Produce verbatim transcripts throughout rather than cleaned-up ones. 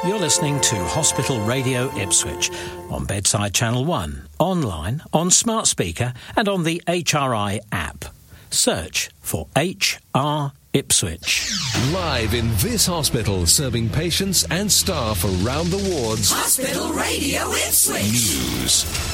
You're listening to Hospital Radio Ipswich on Bedside Channel one, online, on smart speaker and on the H R I app. Search for H R Ipswich. Live in this hospital, serving patients and staff around the wards. Hospital Radio Ipswich. News.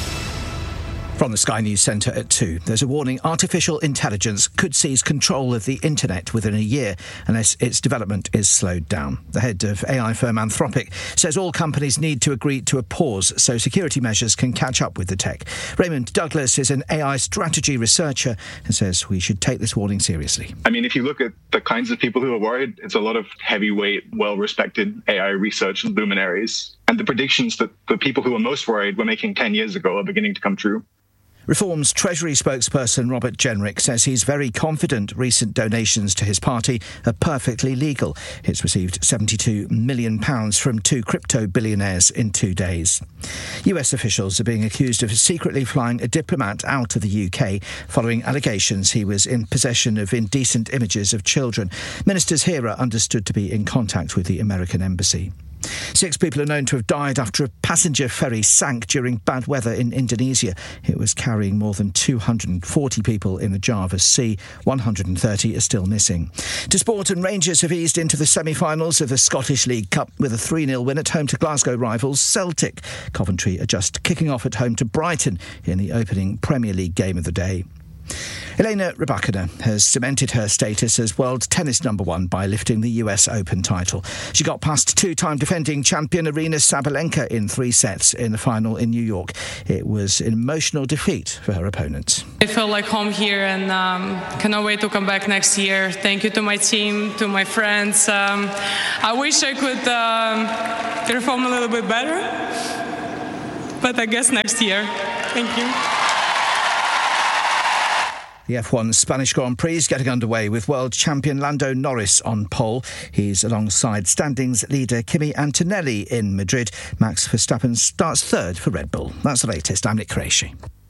From the Sky News Centre at two, there's a warning artificial intelligence could seize control of the internet within a year unless its development is slowed down. The head of A I firm Anthropic says all companies need to agree to a pause so security measures can catch up with the tech. Raymond Douglas is an A I strategy researcher and says we should take this warning seriously. I mean, if you look at the kinds of people who are worried, it's a lot of heavyweight, well-respected A I research luminaries. And the predictions that the people who are most worried were making ten years ago are beginning to come true. Reform's Treasury spokesperson Robert Jenrick says he's very confident recent donations to his party are perfectly legal. It's received seventy-two million pounds from two crypto billionaires in two days. U S officials are being accused of secretly flying a diplomat out of the U K following allegations he was in possession of indecent images of children. Ministers here are understood to be in contact with the American embassy. Six people are known to have died after a passenger ferry sank during bad weather in Indonesia. It was carrying more than two hundred forty people in the Java Sea. one hundred thirty are still missing. To sport, and Rangers have eased into the semi-finals of the Scottish League Cup with a three nil win at home to Glasgow rivals Celtic. Coventry are just kicking off at home to Brighton in the opening Premier League game of the day. Elena Rybakina has cemented her status as world tennis number one by lifting the U S Open title. She got past two-time defending champion Aryna Sabalenka in three sets in the final in New York. It was an emotional defeat for her opponent. I feel like home here and um, cannot wait to come back next year. Thank you to my team, to my friends. Um, I wish I could um, perform a little bit better, but I guess next year. Thank you. The F one Spanish Grand Prix is getting underway with world champion Lando Norris on pole. He's alongside standings leader Kimi Antonelli in Madrid. Max Verstappen starts third for Red Bull. That's the latest. I'm Nick Qureshi.